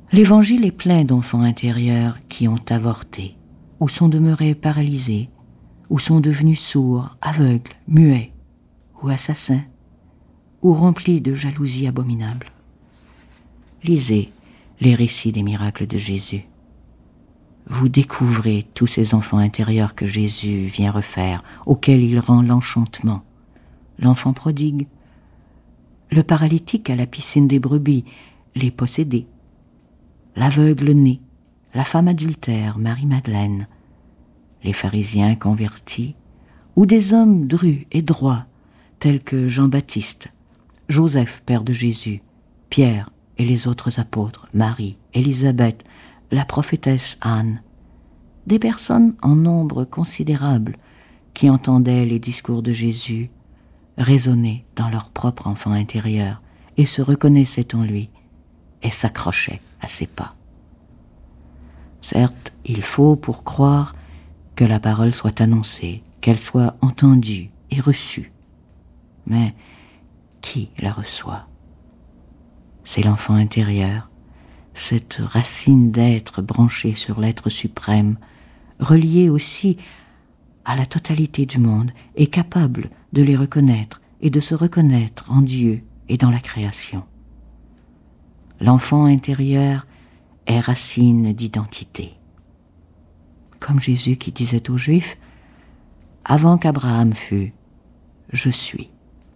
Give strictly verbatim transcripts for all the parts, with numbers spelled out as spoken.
L'Évangile est plein d'enfants intérieurs qui ont avorté, ou sont demeurés paralysés, ou sont devenus sourds, aveugles, muets, ou assassins, ou remplis de jalousie abominable. Lisez les récits des miracles de Jésus. Vous découvrez tous ces enfants intérieurs que Jésus vient refaire, auxquels il rend l'enchantement. L'enfant prodigue, le paralytique à la piscine des brebis, les possédés, l'aveugle né, la femme adultère, Marie-Madeleine, les pharisiens convertis, ou des hommes drus et droits, tels que Jean-Baptiste, Joseph, père de Jésus, Pierre et les autres apôtres, Marie, Élisabeth, la prophétesse Anne, des personnes en nombre considérable qui entendaient les discours de Jésus, résonnaient dans leur propre enfant intérieur et se reconnaissaient en lui et s'accrochaient à ses pas. Certes, il faut, pour croire, que la parole soit annoncée, qu'elle soit entendue et reçue. Mais qui la reçoit? C'est l'enfant intérieur, cette racine d'être branchée sur l'être suprême, reliée aussi à la totalité du monde et capable de les reconnaître et de se reconnaître en Dieu et dans la création. L'enfant intérieur est racine d'identité. Comme Jésus qui disait aux Juifs, « Avant qu'Abraham fût, je suis ».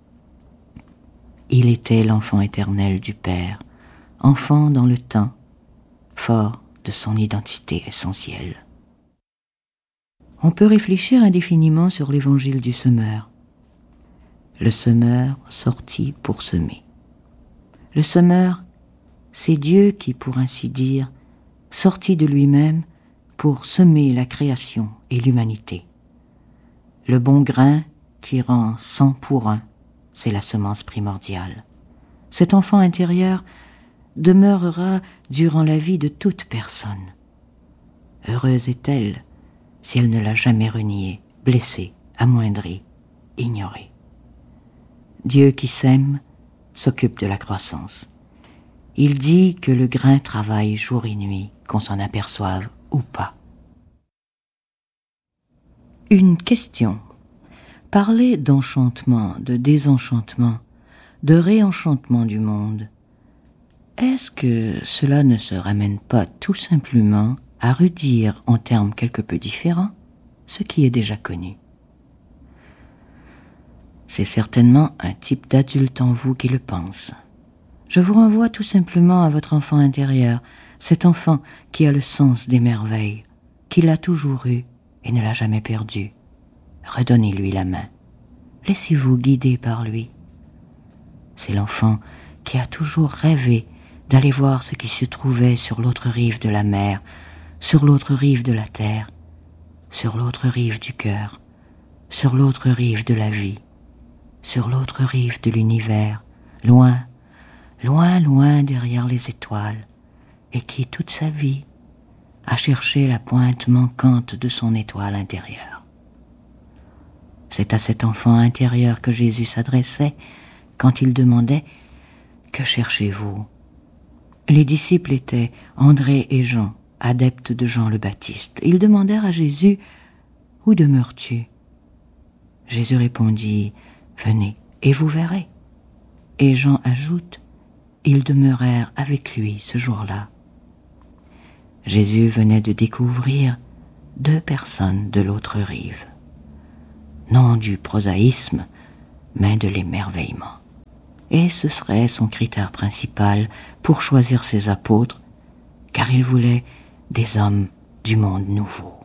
Il était l'enfant éternel du Père, enfant dans le temps, fort de son identité essentielle. On peut réfléchir indéfiniment sur l'évangile du semeur. Le semeur sortit pour semer. Le semeur, c'est Dieu qui, pour ainsi dire, sortit de lui-même pour semer la création et l'humanité. Le bon grain qui rend cent pour un, c'est la semence primordiale. Cet enfant intérieur demeurera durant la vie de toute personne. Heureuse est-elle si elle ne l'a jamais renié, blessé, amoindri, ignoré. Dieu qui sème s'occupe de la croissance. Il dit que le grain travaille jour et nuit, qu'on s'en aperçoive ou pas. Une question. Parler d'enchantement, de désenchantement, de réenchantement du monde, est-ce que cela ne se ramène pas tout simplement à redire en termes quelque peu différents ce qui est déjà connu? C'est certainement un type d'adulte en vous qui le pense. Je vous renvoie tout simplement à votre enfant intérieur, cet enfant qui a le sens des merveilles, qui l'a toujours eu et ne l'a jamais perdu. Redonnez-lui la main. Laissez-vous guider par lui. C'est l'enfant qui a toujours rêvé d'aller voir ce qui se trouvait sur l'autre rive de la mer, sur l'autre rive de la terre, sur l'autre rive du cœur, sur l'autre rive de la vie, sur l'autre rive de l'univers, loin, loin, loin derrière les étoiles, et qui, toute sa vie, a cherché la pointe manquante de son étoile intérieure. C'est à cet enfant intérieur que Jésus s'adressait quand il demandait « Que cherchez-vous » Les disciples étaient André et Jean, adeptes de Jean le Baptiste. Ils demandèrent à Jésus « Où demeures-tu » Jésus répondit « Venez et vous verrez ». Et Jean ajoute « Ils demeurèrent avec lui ce jour-là ». Jésus venait de découvrir deux personnes de l'autre rive. Non du prosaïsme, mais de l'émerveillement. Et ce serait son critère principal pour choisir ses apôtres, car il voulait des hommes du monde nouveau.